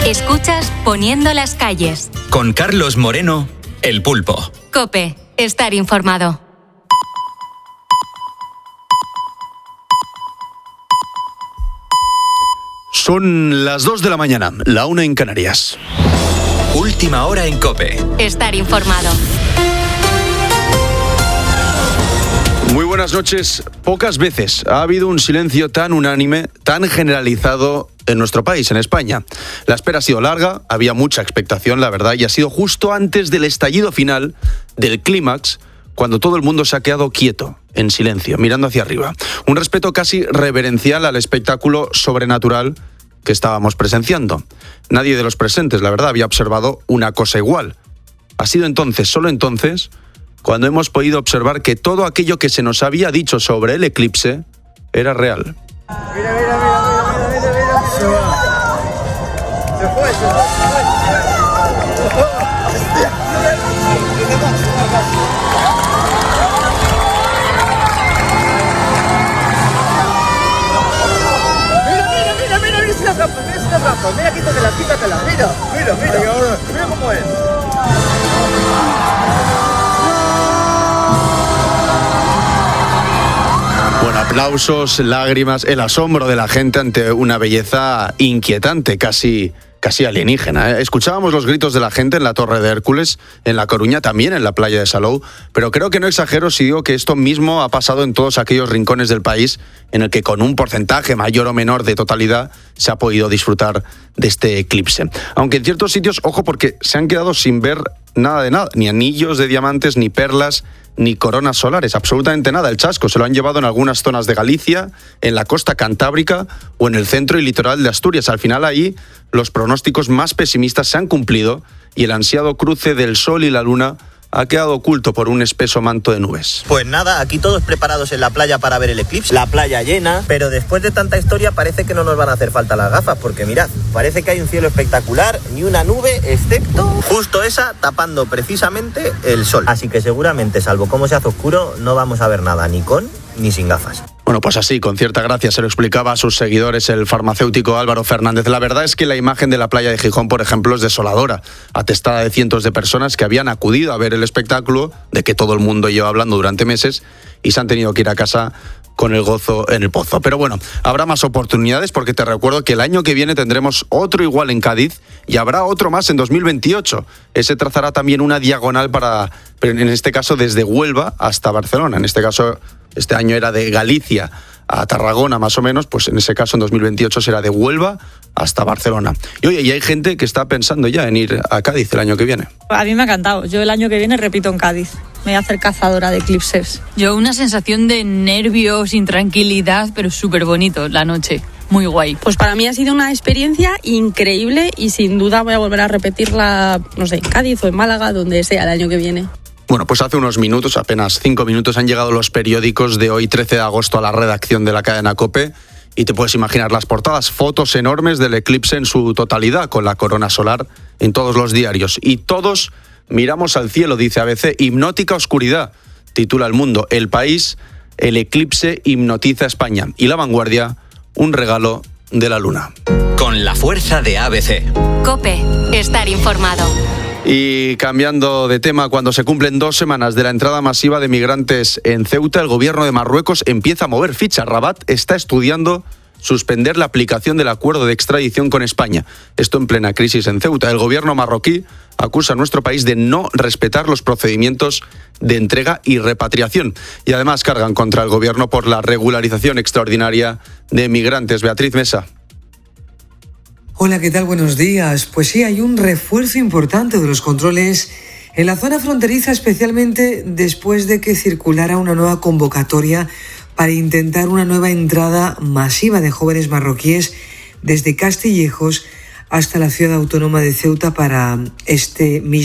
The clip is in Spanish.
Escuchas Poniendo las calles. Con Carlos Moreno, El Pulpo. COPE. Estar informado. Son las 2 de la mañana, la 1 en Canarias. Última hora en COPE. Estar informado. Muy buenas noches. Pocas veces ha habido un silencio tan unánime, tan generalizado en nuestro país, en España. La espera ha sido larga, había mucha expectación, la verdad, y ha sido justo antes del estallido final, del clímax, cuando todo el mundo se ha quedado quieto, en silencio, mirando hacia arriba. Un respeto casi reverencial al espectáculo sobrenatural que estábamos presenciando. Nadie de los presentes, la verdad, había observado una cosa igual. Ha sido entonces, solo entonces, cuando hemos podido observar que todo aquello que se nos había dicho sobre el eclipse era real. Mira. Se va. Se fue. Mira si la trampa. Mira, quítatela. Mira cómo es. Bueno, aplausos, lágrimas, el asombro de la gente ante una belleza inquietante, casi alienígena. Escuchábamos los gritos de la gente en la Torre de Hércules, en La Coruña, también en la playa de Salou, pero creo que no exagero si digo que esto mismo ha pasado en todos aquellos rincones del país en el que con un porcentaje mayor o menor de totalidad se ha podido disfrutar de este eclipse. Aunque en ciertos sitios, ojo, porque se han quedado sin ver nada de nada, ni anillos de diamantes, ni perlas, ni coronas solares, absolutamente nada. El chasco se lo han llevado en algunas zonas de Galicia, en la costa cantábrica o en el centro y litoral de Asturias. Al final ahí los pronósticos más pesimistas se han cumplido y el ansiado cruce del sol y la luna ha quedado oculto por un espeso manto de nubes. Pues nada, aquí todos preparados en la playa para ver el eclipse, la playa llena, pero después de tanta historia parece que no nos van a hacer falta las gafas, porque mirad, parece que hay un cielo espectacular, ni una nube, excepto justo esa tapando precisamente el sol. Así que seguramente, salvo cómo se hace oscuro, no vamos a ver nada, ni con ni sin gafas. Bueno, pues así, con cierta gracia, se lo explicaba a sus seguidores el farmacéutico Álvaro Fernández. La verdad es que la imagen de la playa de Gijón, por ejemplo, es desoladora, atestada de cientos de personas que habían acudido a ver el espectáculo, de que todo el mundo lleva hablando durante meses, y se han tenido que ir a casa con el gozo en el pozo. Pero bueno, habrá más oportunidades, porque te recuerdo que el año que viene tendremos otro igual en Cádiz y habrá otro más en 2028. Ese trazará también una diagonal en este caso desde Huelva hasta Barcelona. En este caso, este año era de Galicia a Tarragona más o menos, pues en ese caso en 2028 será de Huelva hasta Barcelona. Y oye, y hay gente que está pensando ya en ir a Cádiz el año que viene. A mí me ha encantado. Yo el año que viene repito en Cádiz. Me voy a hacer cazadora de eclipses. Yo una sensación de nervios, intranquilidad, pero súper bonito la noche. Muy guay. Pues para mí ha sido una experiencia increíble y sin duda voy a volver a repetirla, no sé, en Cádiz o en Málaga, donde sea el año que viene. Bueno, pues hace unos minutos, apenas 5 minutos, han llegado los periódicos de hoy, 13 de agosto, a la redacción de la cadena COPE. Y te puedes imaginar las portadas, fotos enormes del eclipse en su totalidad, con la corona solar en todos los diarios. Y todos miramos al cielo, dice ABC. Hipnótica oscuridad, titula El Mundo. El País, el eclipse hipnotiza a España. Y La Vanguardia, un regalo de la luna. Con la fuerza de ABC. COPE. Estar informado. Y cambiando de tema, cuando se cumplen 2 semanas de la entrada masiva de migrantes en Ceuta, el gobierno de Marruecos empieza a mover ficha. Rabat está estudiando suspender la aplicación del acuerdo de extradición con España. Esto en plena crisis en Ceuta. El gobierno marroquí acusa a nuestro país de no respetar los procedimientos de entrega y repatriación. Y además cargan contra el gobierno por la regularización extraordinaria de migrantes. Beatriz Mesa. Hola, ¿qué tal? Buenos días. Pues sí, hay un refuerzo importante de los controles en la zona fronteriza, especialmente después de que circulara una nueva convocatoria para intentar una nueva entrada masiva de jóvenes marroquíes desde Castillejos hasta la ciudad autónoma de Ceuta para este mismo